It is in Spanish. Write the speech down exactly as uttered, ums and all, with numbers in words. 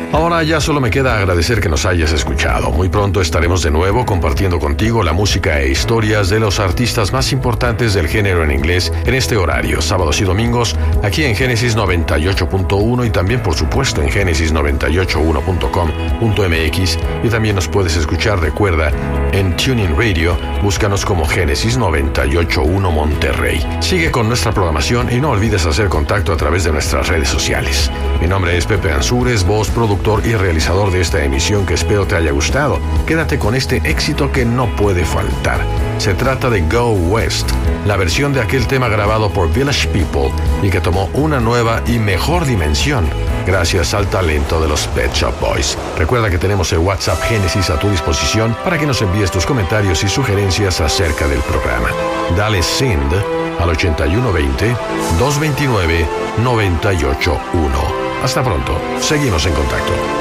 Ahora ya solo me queda agradecer que nos hayas escuchado. Muy pronto estaremos de nuevo compartiendo contigo la música e historias de los artistas más importantes del género en inglés en este horario, sábados y domingos, aquí en Génesis noventa y ocho punto uno y también por supuesto en génesis noventa y ocho uno punto com punto m x, y también nos puedes escuchar, recuerda, en TuneIn Radio, búscanos como Génesis noventa y ocho punto uno Monterrey. Sigue con nuestra programación y no olvides hacer contacto a través de nuestras redes sociales. Mi nombre es Pepe Ansúrez, voz, productor y realizador de esta emisión que espero te haya gustado. Quédate con este éxito que no puede faltar. Se trata de Go West, la versión de aquel tema grabado por Village People y que tomó una nueva y mejor dimensión gracias al talento de los Pet Shop Boys. Recuerda que tenemos el WhatsApp Génesis a tu disposición para que nos envíes tus comentarios y sugerencias acerca del programa. Dale send al ochenta y uno veinte, doscientos veintinueve, noventa y ocho uno. Hasta pronto. Seguimos en contacto.